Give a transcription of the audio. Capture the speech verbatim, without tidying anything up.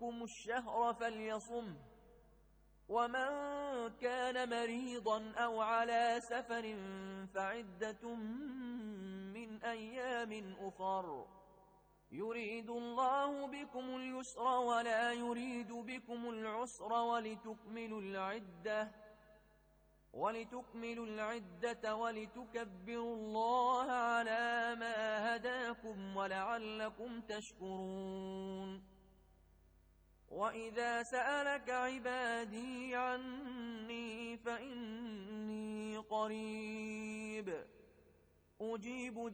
أحدكم الشهر فليصمه، ومن كان مريضا أو على سفر فعدة من أيام أخر، يريد الله بكم اليسر ولا يريد بكم العسر ولتكملوا العدة ولتكملوا العدة ولتكبروا الله على ما هداكم ولعلكم تشكرون. وإذا سألك عبادي عني فإني قريب أجيب